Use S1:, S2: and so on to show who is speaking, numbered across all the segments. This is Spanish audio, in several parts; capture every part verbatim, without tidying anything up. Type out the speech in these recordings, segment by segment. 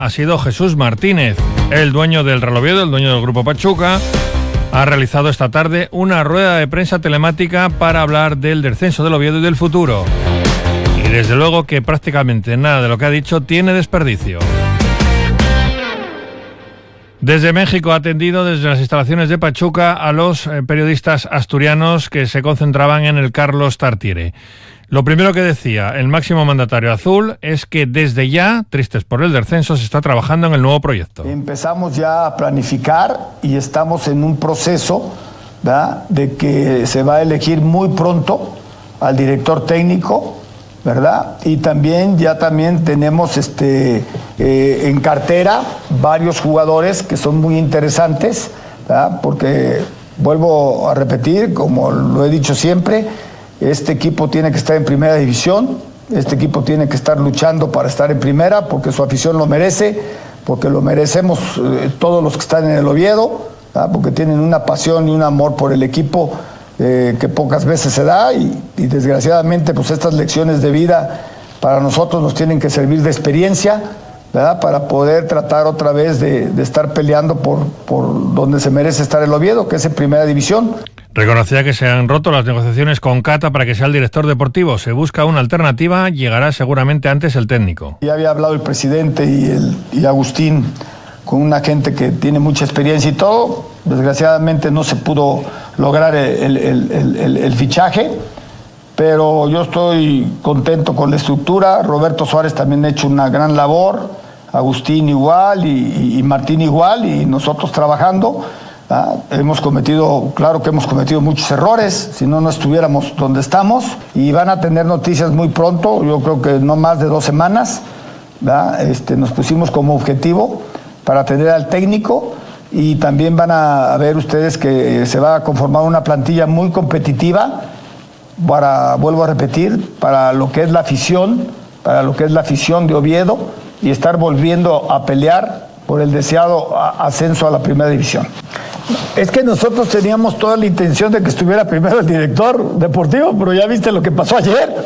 S1: ha sido Jesús Martínez, el dueño del Real Oviedo, el dueño del Grupo Pachuca. Ha realizado esta tarde una rueda de prensa telemática para hablar del descenso del Oviedo y del futuro. Y desde luego que prácticamente nada de lo que ha dicho tiene desperdicio. Desde México ha atendido desde las instalaciones de Pachuca a los periodistas asturianos que se concentraban en el Carlos Tartiere. Lo primero que decía el máximo mandatario azul es que desde ya, tristes por el descenso, se está trabajando en el nuevo proyecto.
S2: Empezamos ya a planificar y estamos en un proceso, ¿verdad?, de que se va a elegir muy pronto al director técnico, ¿verdad? Y también ya también tenemos este eh, en cartera varios jugadores que son muy interesantes, ¿verdad? Porque vuelvo a repetir, como lo he dicho siempre, este equipo tiene que estar en primera división, este equipo tiene que estar luchando para estar en primera, porque su afición lo merece, porque lo merecemos eh, todos los que están en el Oviedo, ¿verdad? Porque tienen una pasión y un amor por el equipo eh, que pocas veces se da, y, y desgraciadamente pues estas lecciones de vida para nosotros nos tienen que servir de experiencia, ¿verdad?, para poder tratar otra vez de, de estar peleando por, por donde se merece estar el Oviedo, que es en primera división.
S1: Reconocía que se han roto las negociaciones con Cata para que sea el director deportivo. Se busca una alternativa, llegará seguramente antes el técnico.
S2: Ya había hablado el presidente y, el, y Agustín con una gente que tiene mucha experiencia y todo. Desgraciadamente no se pudo lograr el, el, el, el, el fichaje, pero yo estoy contento con la estructura. Roberto Suárez también ha hecho una gran labor, Agustín igual y, y Martín igual, y nosotros trabajando. ¿Ah? Hemos cometido, claro que hemos cometido muchos errores, si no, no estuviéramos donde estamos, y van a tener noticias muy pronto, yo creo que no más de dos semanas, ¿verdad? Este, nos pusimos como objetivo para tener al técnico, y también van a ver ustedes que se va a conformar una plantilla muy competitiva, para, vuelvo a repetir, para lo que es la afición, para lo que es la afición de Oviedo, y estar volviendo a pelear por el deseado ascenso a la primera división. Es que nosotros teníamos toda la intención de que estuviera primero el director deportivo, pero ya viste lo que pasó ayer.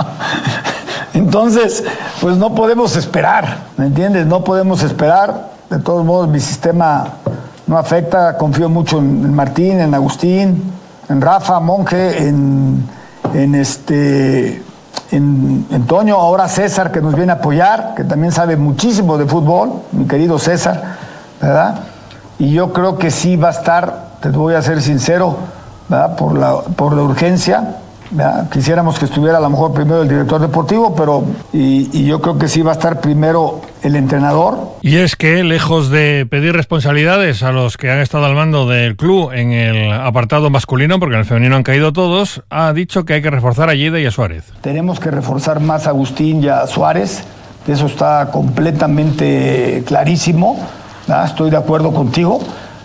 S2: Entonces, pues no podemos esperar, ¿me entiendes? No podemos esperar. De todos modos, mi sistema no afecta. Confío mucho en Martín, en Agustín, en Rafa, Monje, en, en este... En, en Toño, ahora César, que nos viene a apoyar, que también sabe muchísimo de fútbol, mi querido César, ¿verdad? Y yo creo que sí va a estar, te voy a ser sincero, ¿verdad?, por la, por la urgencia, ¿verdad? Quisiéramos que estuviera a lo mejor primero el director deportivo, pero y, y yo creo que sí va a estar primero el entrenador.
S1: Y es que, lejos de pedir responsabilidades a los que han estado al mando del club en el apartado masculino, porque en el femenino han caído todos, ha dicho que hay que reforzar a Lleida y a Suárez.
S2: Tenemos que reforzar más a Agustín y a Suárez, eso está completamente clarísimo, ¿verdad? Estoy de acuerdo contigo,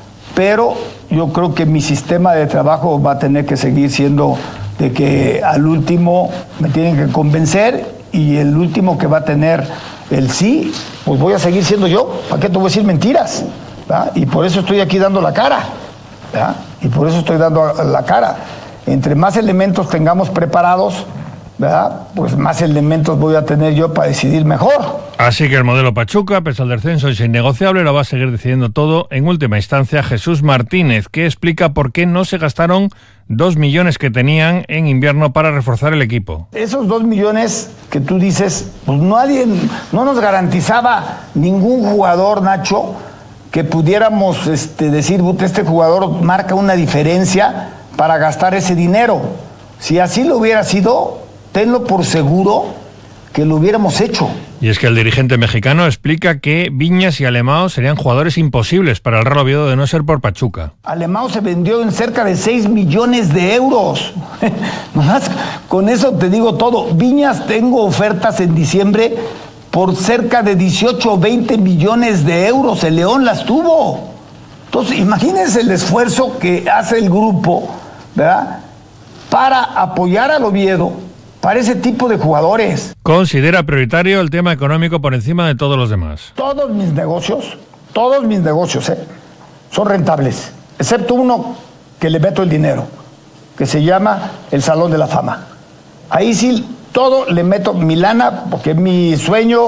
S2: pero yo creo que mi sistema de trabajo va a tener que seguir siendo de que al último me tienen que convencer, y el último que va a tener el sí, pues voy a seguir siendo yo. ¿Para qué te voy a decir mentiras? ¿Verdad? Y por eso estoy aquí dando la cara, ¿verdad? Y por eso estoy dando la cara. Entre más elementos tengamos preparados, ¿verdad?, pues más elementos voy a tener yo para decidir mejor.
S1: Así que el modelo Pachuca, pese al descenso, es innegociable, lo va a seguir decidiendo todo en última instancia Jesús Martínez, que explica por qué no se gastaron dos millones que tenían en invierno para reforzar el equipo.
S2: Esos dos millones que tú dices, pues nadie, no nos garantizaba ningún jugador, Nacho, que pudiéramos este, decir, este jugador marca una diferencia para gastar ese dinero. Si así lo hubiera sido, tenlo por seguro que lo hubiéramos hecho.
S1: Y es que el dirigente mexicano explica que Viñas y Alemão serían jugadores imposibles para el Real Oviedo de no ser por Pachuca.
S2: Alemão se vendió en cerca de seis millones de euros. Nomás con eso te digo todo. Viñas, tengo ofertas en diciembre por cerca de dieciocho o veinte millones de euros. El León las tuvo. Entonces, imagínense el esfuerzo que hace el grupo, ¿verdad?, para apoyar al Oviedo, para ese tipo de jugadores.
S1: Considera prioritario el tema económico por encima de todos los demás.
S2: Todos mis negocios, todos mis negocios, ¿eh?, son rentables, excepto uno que le meto el dinero, que se llama el Salón de la Fama. Ahí sí, todo le meto mi lana, porque es mi sueño,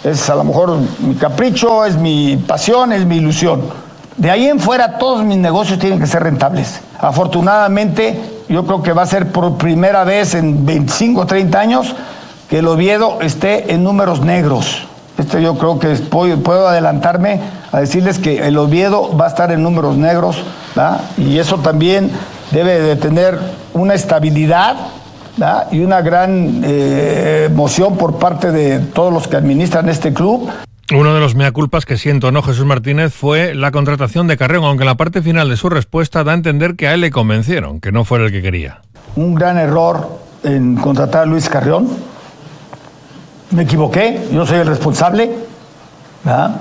S2: Es a lo mejor mi capricho, es mi pasión, es mi ilusión. De ahí en fuera todos mis negocios tienen que ser rentables. Afortunadamente, yo creo que va a ser por primera vez en veinticinco o treinta años que el Oviedo esté en números negros. Esto yo creo que puedo, puedo adelantarme a decirles que el Oviedo va a estar en números negros, ¿verdad? Y eso también debe de tener una estabilidad, ¿verdad? Y una gran eh, emoción por parte de todos los que administran este club.
S1: Uno de los mea culpas que siento, ¿no, Jesús Martínez? Fue la contratación de Carrión, aunque en la parte final de su respuesta da a entender que a él le convencieron, que no fuera el que quería.
S2: Un gran error en contratar a Luis Carrión. Me equivoqué, yo soy el responsable, ¿verdad?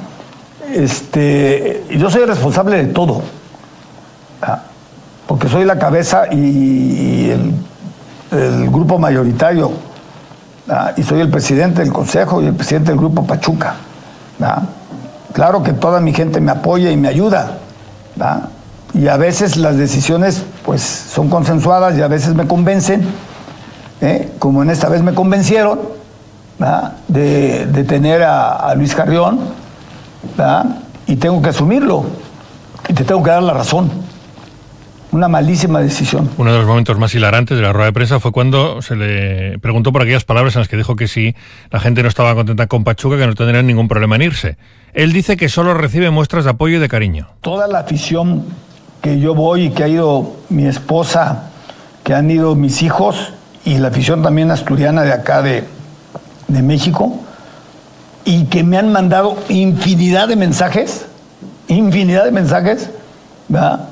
S2: Este, yo soy el responsable de todo, ¿verdad? Porque soy la cabeza y, y el, el grupo mayoritario, ¿verdad? Y soy el presidente del consejo y el presidente del grupo Pachuca, ¿verdad? Claro que toda mi gente me apoya y me ayuda, ¿verdad? Y a veces las decisiones pues son consensuadas y a veces me convencen, ¿eh? Como en esta vez me convencieron, ¿verdad? De, de tener a, a Luis Carrión, ¿verdad? Y tengo que asumirlo y te tengo que dar la razón. Una malísima decisión.
S1: Uno de los momentos más hilarantes de la rueda de prensa fue cuando se le preguntó por aquellas palabras en las que dijo que si la gente no estaba contenta con Pachuca, que no tendrían ningún problema en irse. Él dice que solo recibe muestras de apoyo y de cariño.
S2: Toda la afición que yo voy y que ha ido mi esposa, que han ido mis hijos y la afición también asturiana de acá de, de México, y que me han mandado infinidad de mensajes, infinidad de mensajes, ¿verdad?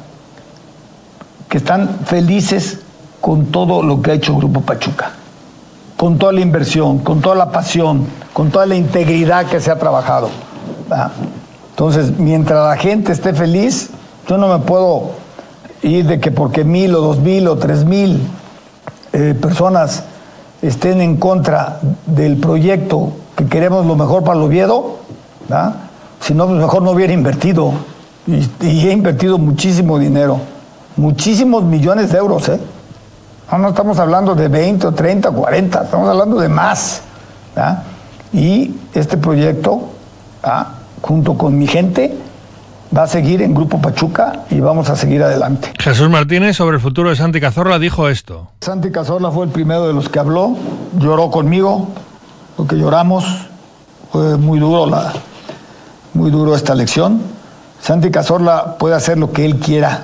S2: Que están felices con todo lo que ha hecho Grupo Pachuca, con toda la inversión, con toda la pasión, con toda la integridad que se ha trabajado, ¿verdad? Entonces, mientras la gente esté feliz, yo no me puedo ir de que porque mil o dos mil o tres mil eh, personas estén en contra del proyecto que queremos lo mejor para el Oviedo, ¿verdad? Si no, pues mejor no hubiera invertido, y, y he invertido muchísimo dinero. Muchísimos millones de euros, ¿eh? No, no estamos hablando de veinte o treinta o cuarenta, estamos hablando de más, ¿verdad? Y este proyecto, ¿verdad? Junto con mi gente, va a seguir en Grupo Pachuca y vamos a seguir adelante.
S1: Jesús Martínez, sobre el futuro de Santi Cazorla, dijo esto.
S2: Santi Cazorla fue el primero de los que habló, lloró conmigo, porque lloramos, fue muy duro, la, muy duro esta lección. Santi Cazorla puede hacer lo que él quiera,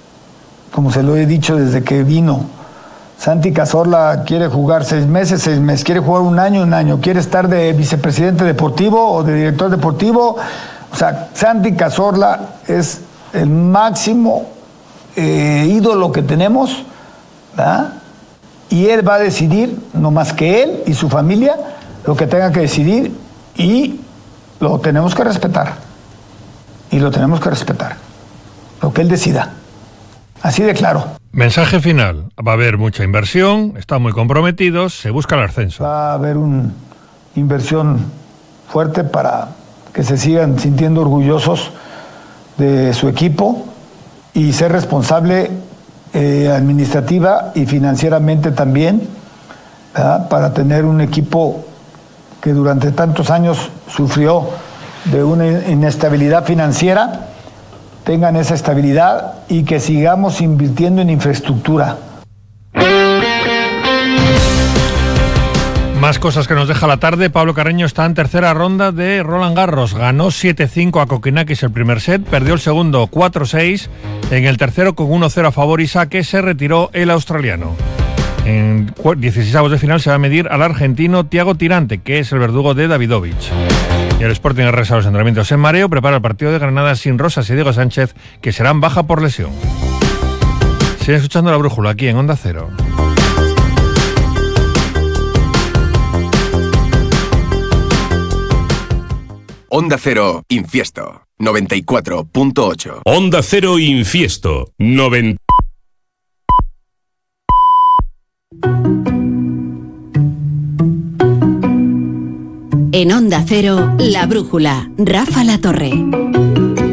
S2: como se lo he dicho desde que vino. Santi Cazorla quiere jugar seis meses, seis meses, quiere jugar un año, un año, quiere estar de vicepresidente deportivo o de director deportivo. O sea, Santi Cazorla es el máximo eh, ídolo que tenemos, ¿verdad? Y él va a decidir, no más que él y su familia, lo que tenga que decidir, y lo tenemos que respetar. Y lo tenemos que respetar. Lo que él decida. Así de claro.
S1: Mensaje final. Va a haber mucha inversión, están muy comprometidos, se busca el ascenso.
S2: Va a haber una inversión fuerte para que se sigan sintiendo orgullosos de su equipo y ser responsable eh, administrativa y financieramente también, ¿verdad? Para tener un equipo que durante tantos años sufrió de una inestabilidad financiera, tengan esa estabilidad y que sigamos invirtiendo en infraestructura.
S1: Más cosas que nos deja la tarde. Pablo Carreño está en tercera ronda de Roland Garros. Ganó siete cinco a Kokinakis el primer set, perdió el segundo cuatro seis. En el tercero, con uno cero a favor y saque, se retiró el australiano. En dieciseisavos de final se va a medir al argentino Thiago Tirante, que es el verdugo de Davidovich. Y el Sporting ha regresado a los entrenamientos en mareo, prepara el partido de Granada sin Rosas y Diego Sánchez, que serán baja por lesión. Sigue escuchando La Brújula aquí en Onda Cero.
S3: Onda Cero Infiesto noventa y cuatro punto ocho.
S4: Onda Cero Infiesto noventa.
S5: En Onda Cero, La Brújula, Rafa La Torre.